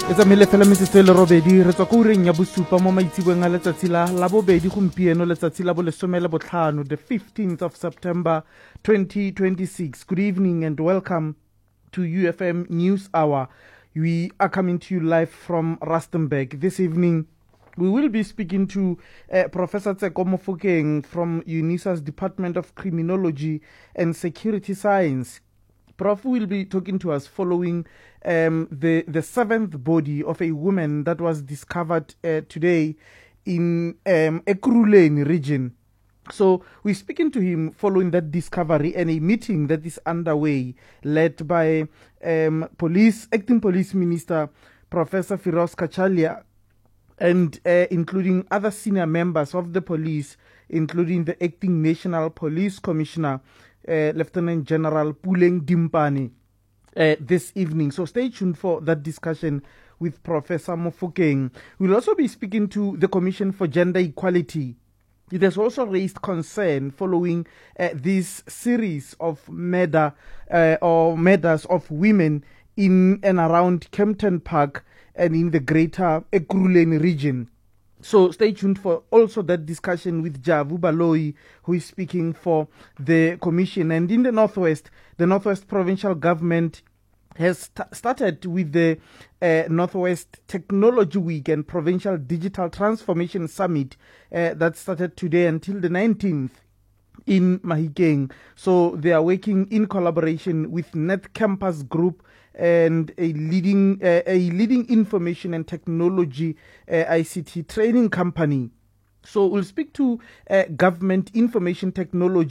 It's a mele fela metsotso le robedi re tswa ko ureng ya bosupa mo maitsibeng a letsatsi la bobedi gompieno letsatsi la bolesome le botlhano, the 15th of September 2026. Good evening and welcome to UFM News Hour. We are coming to you live from Rustenburg. This evening we will be speaking to Professor Tseko Mofokeng from UNISA's Department of Criminology and Security Science. Prof will be talking to us following the seventh body of a woman that was discovered today in Ekurhuleni region. So we're speaking to him following that discovery and a meeting that is underway, led by Acting Police Minister Professor Firoz Kachalia, and including other senior members of the police, including the Acting National Police Commissioner, Lieutenant General Puleng Dimpane, this evening. So stay tuned for that discussion with Professor Mofokeng. We'll also be speaking to the Commission for Gender Equality. It has also raised concern following this series of murders of women in and around Kempton Park and in the greater Ekurhuleni region. So stay tuned for also that discussion with Javu Baloyi, who is speaking for the commission. And in the Northwest Provincial Government has started with the Northwest Technology Week and Provincial Digital Transformation Summit that started today until the 19th in Mahikeng. So they are working in collaboration with Net Campus Group and a leading information and technology ICT training company. So we'll speak to government information technology